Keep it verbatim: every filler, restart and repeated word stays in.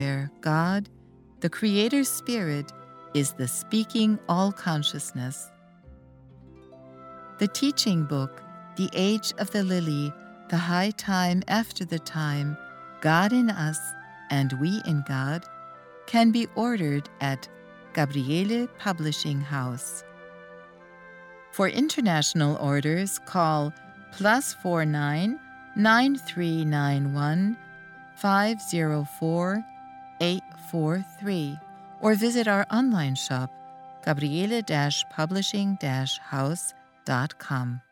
where God, the Creator Spirit, is the speaking all-consciousness. The teaching book, The Age of the Lily, The High Time After the Time, God in Us and We in God, can be ordered at Gabriele Publishing House. For international orders, call plus four nine nine three nine one five zero four eight four three or visit our online shop, gabriele dash publishing dash house dot com.